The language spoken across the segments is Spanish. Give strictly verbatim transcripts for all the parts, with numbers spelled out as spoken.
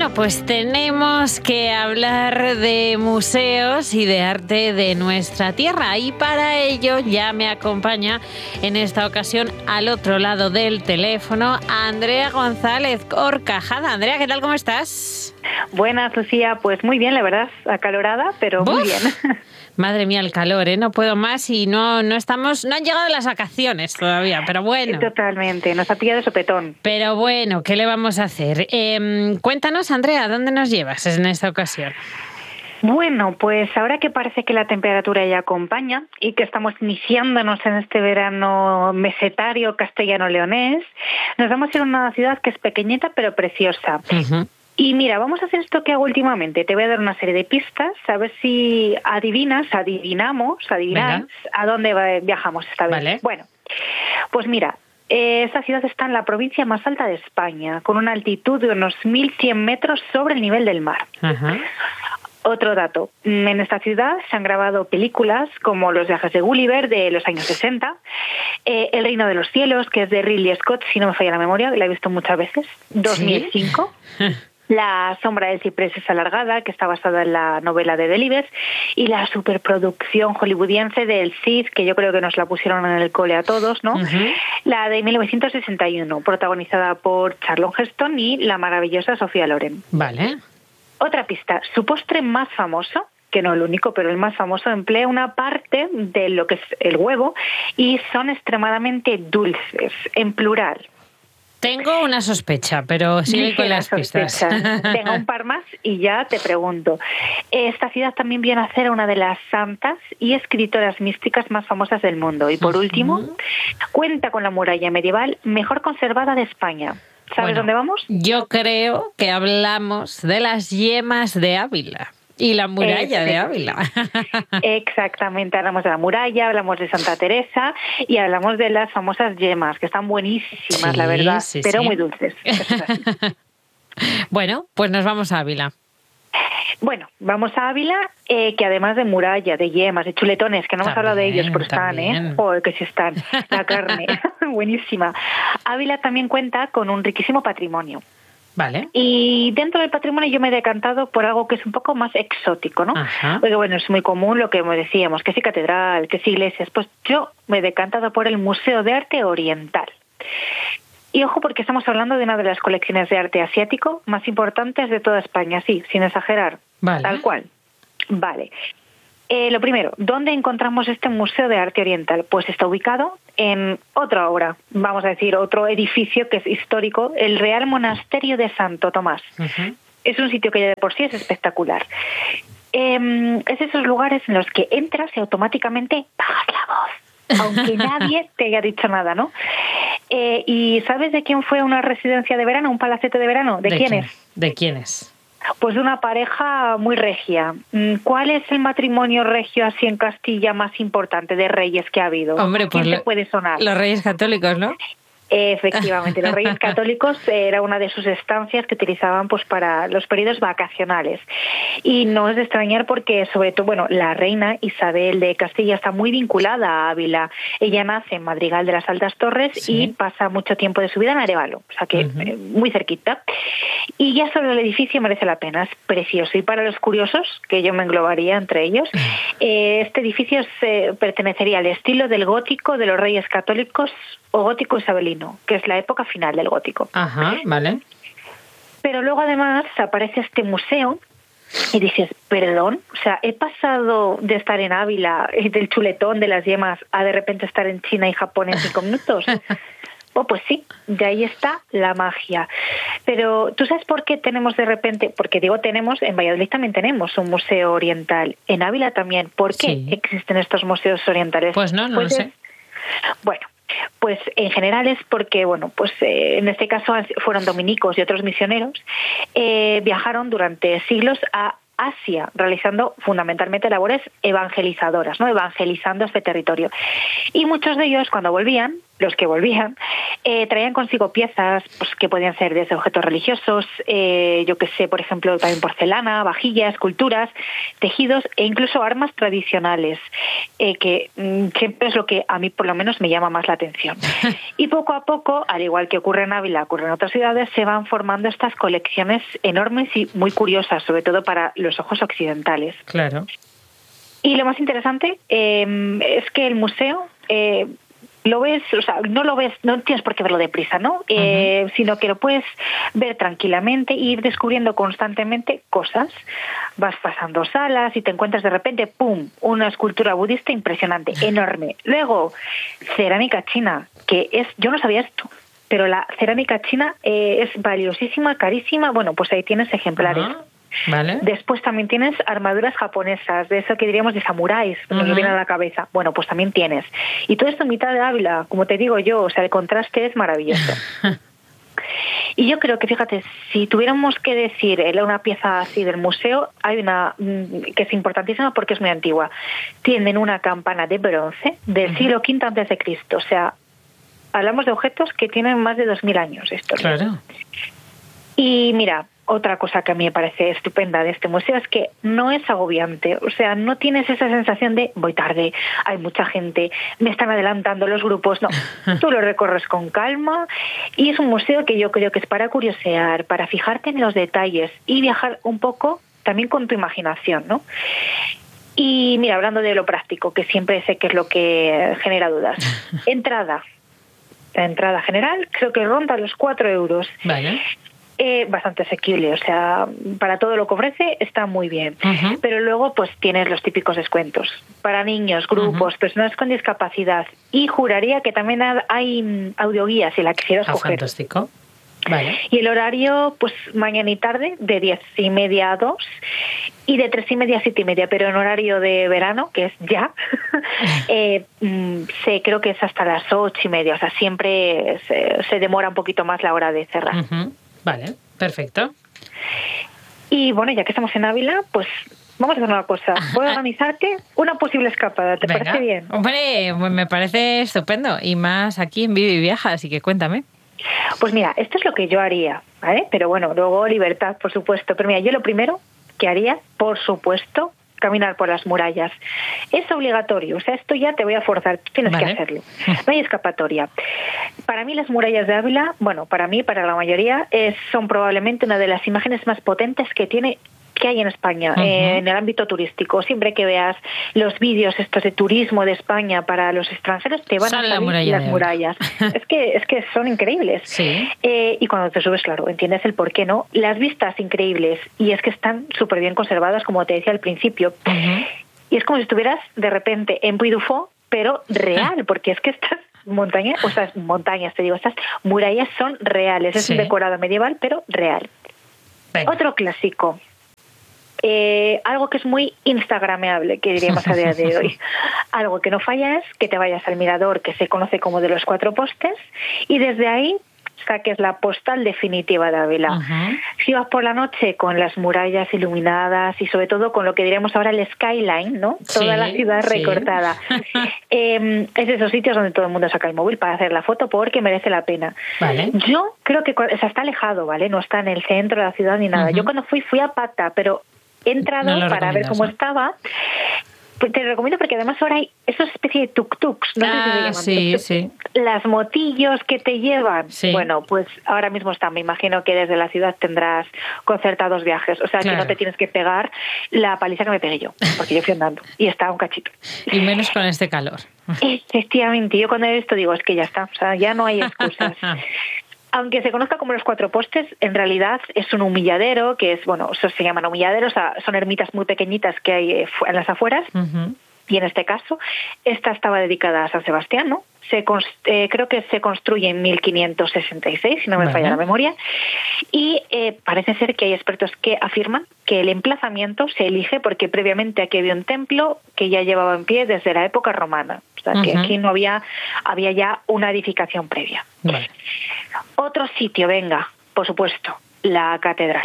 Bueno, pues tenemos que hablar de museos y de arte de nuestra tierra. Y para ello ya me acompaña en esta ocasión al otro lado del teléfono Andrea González Horcajada. Andrea, ¿qué tal? ¿Cómo estás? Buenas, Lucía. Pues muy bien, la verdad, acalorada, pero ¡Buf! Muy bien. Madre mía, el calor, ¿eh? No puedo más y no, no estamos, no han llegado las vacaciones todavía, pero bueno. Totalmente, nos ha pillado de sopetón. Pero bueno, ¿qué le vamos a hacer? Eh, cuéntanos, Andrea, ¿dónde nos llevas en esta ocasión? Bueno, pues ahora que parece que la temperatura ya acompaña y que estamos iniciándonos en este verano mesetario castellano-leonés, nos vamos a ir a una ciudad que es pequeñita pero preciosa. Uh-huh. Y mira, vamos a hacer esto que hago últimamente. Te voy a dar una serie de pistas, a ver si adivinas, adivinamos, adivináis a dónde va, viajamos esta vez. Vale. Bueno, pues mira, eh, esta ciudad está en la provincia más alta de España, con una altitud de unos mil cien metros sobre el nivel del mar. Uh-huh. Otro dato, en esta ciudad se han grabado películas como Los viajes de Gulliver de los años sesenta, eh, El reino de los cielos, que es de Ridley Scott, si no me falla la memoria, la he visto muchas veces, dos mil cinco. ¿Sí? La sombra del ciprés es alargada, que está basada en la novela de Delibes, y la superproducción hollywoodiense del Cid, que yo creo que nos la pusieron en el cole a todos, ¿no? Uh-huh. La de mil novecientos sesenta y uno, protagonizada por Charlton Heston y la maravillosa Sofía Loren. Vale. Otra pista, su postre más famoso, que no el único, pero el más famoso, emplea una parte de lo que es el huevo y son extremadamente dulces, en plural. Tengo una sospecha, pero sigue con las pistas. Tengo un par más y ya te pregunto. Esta ciudad también viene a ser una de las santas y escritoras místicas más famosas del mundo. Y por último, uh-huh. cuenta con la muralla medieval mejor conservada de España. ¿Sabes bueno, dónde vamos? Yo creo que hablamos de las yemas de Ávila. Y la muralla de Ávila. Exactamente, hablamos de la muralla, hablamos de Santa Teresa y hablamos de las famosas yemas, que están buenísimas, sí, la verdad, sí, pero sí. muy dulces. Bueno, pues nos vamos a Ávila. Bueno, vamos a Ávila, eh, que además de muralla, de yemas, de chuletones, que no hemos hablado de ellos, pero están, ¿eh? Joder, que sí están. La carne, buenísima. Ávila también cuenta con un riquísimo patrimonio. Vale. Y dentro del patrimonio yo me he decantado por algo que es un poco más exótico, ¿no? Ajá. Porque bueno, es muy común lo que decíamos, que si catedral, que si iglesias. Pues yo me he decantado por el Museo de Arte Oriental. Y ojo, porque estamos hablando de una de las colecciones de arte asiático más importantes de toda España, sí, sin exagerar. Vale. Tal cual. Vale. Eh, lo primero, ¿dónde encontramos este Museo de Arte Oriental? Pues está ubicado en otra obra, vamos a decir, otro edificio que es histórico, el Real Monasterio de Santo Tomás. Uh-huh. Es un sitio que ya de por sí es espectacular. Eh, es esos lugares en los que entras y automáticamente bajas la voz, aunque nadie te haya dicho nada, ¿no? Eh, ¿Y sabes de quién fue una residencia de verano, un palacete de verano? ¿De, ¿De quién es? ¿De quién es? Pues de una pareja muy regia. ¿Cuál es el matrimonio regio así en Castilla más importante de reyes que ha habido? Hombre, pues ¿quién te puede sonar? Los Reyes Católicos, ¿no? Efectivamente, los Reyes Católicos era una de sus estancias que utilizaban pues para los periodos vacacionales. Y no es de extrañar porque, sobre todo, bueno, la reina Isabel de Castilla está muy vinculada a Ávila. Ella nace en Madrigal de las Altas Torres, sí, y pasa mucho tiempo de su vida en Arévalo, o sea que uh-huh. eh, muy cerquita. Y ya sobre el edificio merece la pena, es precioso. Y para los curiosos, que yo me englobaría entre ellos, eh, este edificio se, pertenecería al estilo del gótico de los Reyes Católicos o gótico isabelino, que es la época final del gótico. Ajá, vale. Pero luego además aparece este museo y dices, perdón, o sea, he pasado de estar en Ávila, del chuletón, de las yemas, a de repente estar en China y Japón en cinco minutos. Oh, pues sí, de ahí está la magia. Pero ¿tú sabes por qué tenemos de repente? Porque digo tenemos, en Valladolid también tenemos un museo oriental, en Ávila también. ¿Por qué sí. existen estos museos orientales? Pues no, no pues lo es, sé. Bueno, pues en general es porque, bueno, pues eh, en este caso fueron dominicos y otros misioneros, eh, viajaron durante siglos a Asia, realizando fundamentalmente labores evangelizadoras, ¿no? Evangelizando este territorio. Y muchos de ellos, cuando volvían, los que volvían, eh, traían consigo piezas pues, que podían ser desde objetos religiosos, eh, yo que sé, por ejemplo, también porcelana, vajillas, esculturas, tejidos e incluso armas tradicionales, eh, que mm, siempre es lo que a mí por lo menos me llama más la atención. Y poco a poco, al igual que ocurre en Ávila, ocurre en otras ciudades, se van formando estas colecciones enormes y muy curiosas, sobre todo para los ojos occidentales. Claro. Y lo más interesante eh, es que el museo... Eh, lo ves, o sea, no lo ves, no tienes por qué verlo deprisa, ¿no? Uh-huh. Eh, sino que lo puedes ver tranquilamente e ir descubriendo constantemente cosas. Vas pasando salas y te encuentras de repente, ¡pum!, una escultura budista impresionante, enorme. Luego, cerámica china, que es, yo no sabía esto, pero la cerámica china eh, es valiosísima, carísima. Bueno, pues ahí tienes ejemplares. Uh-huh. Vale. Después también tienes armaduras japonesas, de eso que diríamos de samuráis, que uh-huh. nos viene a la cabeza. Bueno, pues también tienes. Y todo esto en mitad de Ávila, como te digo yo, o sea, el contraste es maravilloso. Y yo creo que, fíjate, si tuviéramos que decir una pieza así del museo, hay una que es importantísima porque es muy antigua. Tienen una campana de bronce del uh-huh. siglo quinto antes de Cristo. O sea, hablamos de objetos que tienen más de dos mil años de historia. Claro. Y mira, otra cosa que a mí me parece estupenda de este museo es que no es agobiante, o sea, no tienes esa sensación de voy tarde, hay mucha gente, me están adelantando los grupos, no, tú lo recorres con calma y es un museo que yo creo que es para curiosear, para fijarte en los detalles y viajar un poco también con tu imaginación, ¿no? Y mira, hablando de lo práctico, que siempre sé que es lo que genera dudas, entrada, la entrada general creo que ronda los cuatro euros. Vale. Eh, bastante asequible, o sea, para todo lo que ofrece está muy bien. Uh-huh. Pero luego pues tienes los típicos descuentos para niños, grupos, uh-huh. personas con discapacidad, y juraría que también hay audioguías si la quisieras ah, coger. Fantástico. Vale. Y el horario, pues mañana y tarde, de diez y media a dos y de tres y media a siete y media, pero en horario de verano, que es ya, eh, se, creo que es hasta las ocho y media, o sea, siempre se, se demora un poquito más la hora de cerrar. Uh-huh. Vale, perfecto. Y bueno, ya que estamos en Ávila, pues vamos a hacer una cosa. Voy a organizarte una posible escapada. ¿Te Venga. parece bien? Hombre, pues me parece estupendo. Y más aquí en Vive y Viaja, así que cuéntame. Pues mira, esto es lo que yo haría, ¿vale? Pero bueno, luego libertad, por supuesto. Pero mira, yo lo primero que haría, por supuesto, caminar por las murallas. Es obligatorio, o sea, esto ya te voy a forzar, tienes vale. que hacerlo. No hay escapatoria. Para mí las murallas de Ávila, bueno, para mí, para la mayoría, es, son probablemente una de las imágenes más potentes que tiene que hay en España, uh-huh. eh, en el ámbito turístico. Siempre que veas los vídeos estos de turismo de España para los extranjeros, te van son a salir muralla las murallas. es que es que son increíbles. Sí. Eh, y cuando te subes, claro, entiendes el por qué, ¿no? Las vistas increíbles, y es que están súper bien conservadas, como te decía al principio. Uh-huh. Y es como si estuvieras de repente en Puy du Fou, pero real, porque es que estas montañas, o sea, montañas, te digo, estas murallas son reales. Es sí. un decorado medieval, pero real. Venga. Otro clásico. Eh, algo que es muy instagrameable, que diríamos a día de hoy. Algo que no falla es que te vayas al mirador, que se conoce como de los cuatro postes, y desde ahí saques la postal definitiva de Ávila. Uh-huh. Si vas por la noche con las murallas iluminadas y sobre todo con lo que diríamos ahora el skyline, ¿no? Toda sí, la ciudad sí. recortada. eh, es de esos sitios donde todo el mundo saca el móvil para hacer la foto porque merece la pena. Vale. Yo creo que o sea, está alejado, ¿vale? No está en el centro de la ciudad ni nada. Uh-huh. Yo cuando fui, fui a pata, pero he entrado no para ver cómo ¿no? estaba. Pues te lo recomiendo porque además ahora hay esa especie de tuk-tuks, no ah, sé si se llaman sí, sí. Las motillos que te llevan. Sí. Bueno, pues ahora mismo están. Me imagino que desde la ciudad tendrás concertados viajes. O sea, claro. que no te tienes que pegar la paliza que me pegué yo, porque yo fui andando y estaba un cachito. Y menos con este calor. Efectivamente. Yo cuando he visto digo, es que ya está. O sea, ya no hay excusas. Aunque se conozca como los cuatro postes, en realidad es un humilladero, que es, bueno, eso se llaman humilladeros, o sea, son ermitas muy pequeñitas que hay en las afueras, uh-huh. y en este caso, esta estaba dedicada a San Sebastián, ¿no? Se const- eh, creo que se construye en mil quinientos sesenta y seis, si no me vale. falla la memoria, y eh, parece ser que hay expertos que afirman que el emplazamiento se elige porque previamente aquí había un templo que ya llevaba en pie desde la época romana, o sea, uh-huh. que aquí no había, había ya una edificación previa. Vale. Otro sitio, venga, por supuesto, la catedral.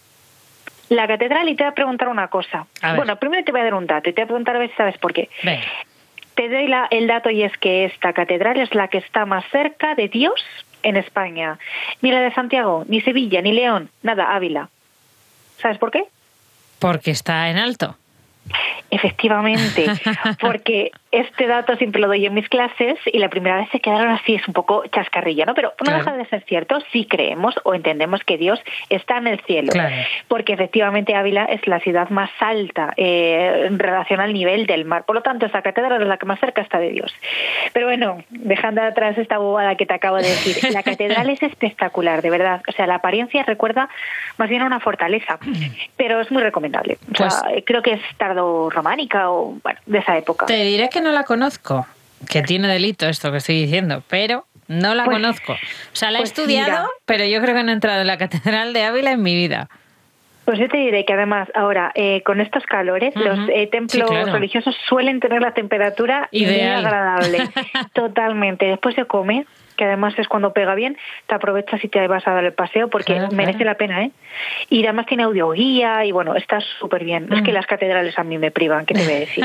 La catedral, y te voy a preguntar una cosa. Bueno, primero te voy a dar un dato y te voy a preguntar a ver si sabes por qué. Venga. te doy la, el dato y es que esta catedral es la que está más cerca de Dios en España. Ni la de Santiago, ni Sevilla, ni León, nada, Ávila. ¿Sabes por qué? Porque está en alto. Efectivamente, porque este dato siempre lo doy en mis clases y la primera vez se quedaron así, es un poco chascarrilla, ¿no? Pero no claro. deja de ser cierto si creemos o entendemos que Dios está en el cielo, claro. porque efectivamente Ávila es la ciudad más alta eh, en relación al nivel del mar, por lo tanto esa catedral es la que más cerca está de Dios. Pero bueno, dejando atrás esta bobada que te acabo de decir, la catedral es espectacular, de verdad, o sea, la apariencia recuerda más bien a una fortaleza, pero es muy recomendable, o sea, pues, creo que es tardo románica o bueno, de esa época. Te diré que no la conozco, que tiene delito esto que estoy diciendo, pero no la pues, conozco. O sea, la pues he estudiado, mira, pero yo creo que no he entrado en la Catedral de Ávila en mi vida. Pues yo te diré que además ahora, eh, con estos calores, uh-huh. los eh, templos sí, claro. religiosos suelen tener la temperatura ideal, muy agradable. Totalmente. Después se come, que además es cuando pega bien, te aprovechas y te vas a dar el paseo porque claro, merece claro. la pena, ¿eh? Y además tiene audioguía y bueno, está súper bien. Uh-huh. Es que las catedrales a mí me privan, ¿qué te voy a decir?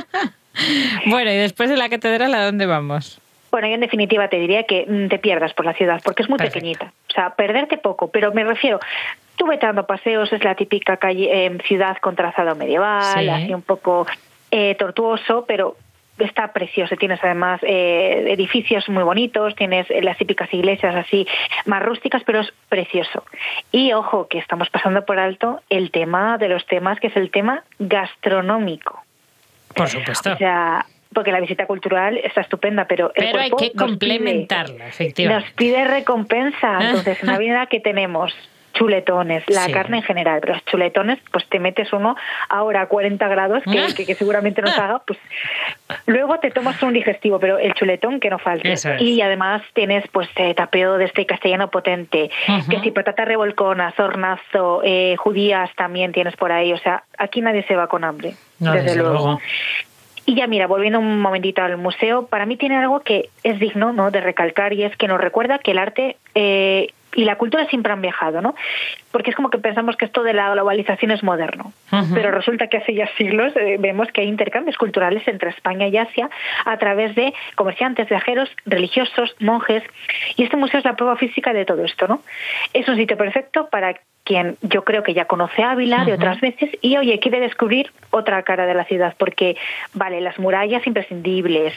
Bueno, y después de la catedral, ¿a dónde vamos? Bueno, yo en definitiva te diría que te pierdas por la ciudad, porque es muy Perfecto. pequeñita. O sea, perderte poco, pero me refiero, tú vete dando paseos, es la típica calle, eh, ciudad con trazado medieval, sí. así un poco eh, tortuoso, pero está precioso. Tienes además eh, edificios muy bonitos, tienes las típicas iglesias así más rústicas, pero es precioso. Y ojo, que estamos pasando por alto el tema de los temas, que es el tema gastronómico. Por supuesto. O sea, porque la visita cultural está estupenda, pero el Pero hay que complementarla, pide, efectivamente. Nos pide recompensa. Entonces, en Navidad, ¿qué tenemos? Chuletones, la sí. carne en general, pero los chuletones, pues te metes uno ahora a cuarenta grados, que, que, que seguramente nos haga, pues luego te tomas un digestivo, pero el chuletón que no falte. Es. Y además tienes pues eh, tapeo de este castellano potente, uh-huh. que si patata revolcona, hornazo, eh, judías también tienes por ahí, o sea, aquí nadie se va con hambre, no, desde, desde luego. luego. Y ya mira, volviendo un momentito al museo, para mí tiene algo que es digno, ¿no?, de recalcar, y es que nos recuerda que el arte eh, y la cultura siempre han viajado, ¿no? Porque es como que pensamos que esto de la globalización es moderno, uh-huh. pero resulta que hace ya siglos eh, vemos que hay intercambios culturales entre España y Asia a través de comerciantes, viajeros, religiosos, monjes, y este museo es la prueba física de todo esto, ¿no? Es un sitio perfecto para quien yo creo que ya conoce Ávila uh-huh. de otras veces y, oye, quiere descubrir otra cara de la ciudad, porque, vale, las murallas imprescindibles,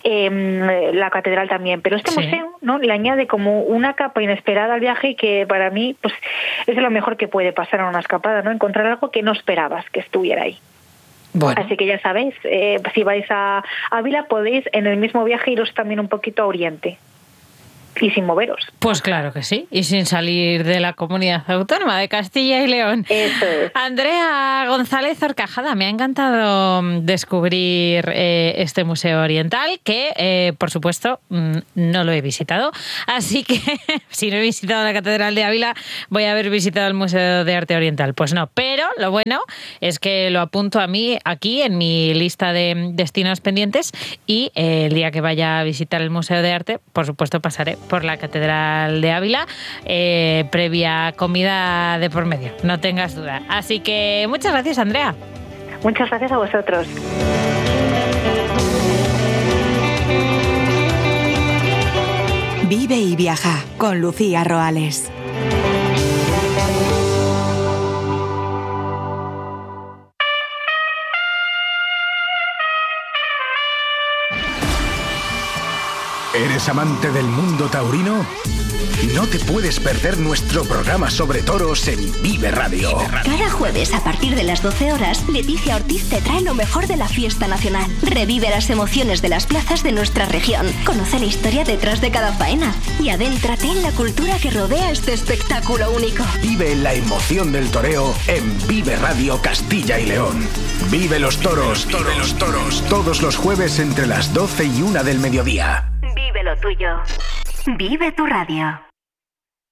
eh, la catedral también, pero este sí. museo, ¿no?, le añade como una capa inesperada al viaje que para mí pues es lo mejor que puede pasar en una escapada, ¿no?, encontrar algo que no esperabas que estuviera ahí. Bueno. Así que ya sabéis, eh, si vais a Ávila podéis en el mismo viaje iros también un poquito a Oriente. Y sin moveros. Pues claro que sí, y sin salir de la comunidad autónoma de Castilla y León. Eso es. Andrea González Horcajada, me ha encantado descubrir eh, este museo oriental, que eh, por supuesto no lo he visitado, así que si no he visitado la Catedral de Ávila, voy a haber visitado el Museo de Arte Oriental. Pues no, pero lo bueno es que lo apunto a mí aquí en mi lista de destinos pendientes, y eh, el día que vaya a visitar el Museo de Arte, por supuesto pasaré por la Catedral de Ávila, eh, previa comida de por medio, no tengas duda. Así que muchas gracias, Andrea. Muchas gracias a vosotros. Vive y viaja con Lucía Roales. ¿Eres amante del mundo taurino? No te puedes perder nuestro programa sobre toros en Vive Radio. Cada jueves a partir de las doce horas, Leticia Ortiz te trae lo mejor de la fiesta nacional. Revive las emociones de las plazas de nuestra región. Conoce la historia detrás de cada faena y adéntrate en la cultura que rodea este espectáculo único. Vive la emoción del toreo en Vive Radio Castilla y León. Vive los toros, vive los toros. Todos los jueves entre las doce y una del mediodía. Vive lo tuyo. Vive tu radio.